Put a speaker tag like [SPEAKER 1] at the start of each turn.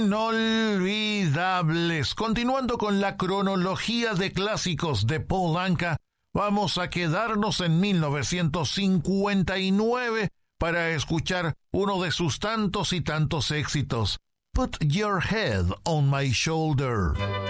[SPEAKER 1] Inolvidables. Continuando con la cronología de clásicos de Paul Anka, vamos a quedarnos en 1959 para escuchar uno de sus tantos y tantos éxitos, Put Your Head on My Shoulder.